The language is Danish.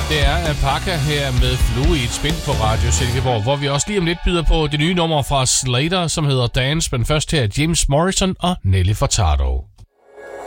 Det er Alpaca her med Flue i et spind på Radio Silkeborg, hvor vi også lige om lidt byder på det nye nummer fra Slater, som hedder Dance, men først her James Morrison og Nelly Furtado.